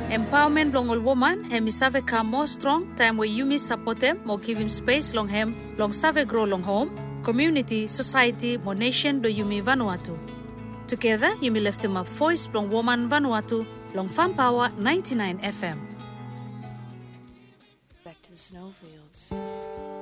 Empowerment long all woman, hemi save ka more strong, time where Yumi support them, more give him space long hem, long save grow long home, community, society, more nation do Yumi Vanuatu. Together, Yumi left him up voice long woman Vanuatu, long Farm Power 99 FM. Back to the snowfields.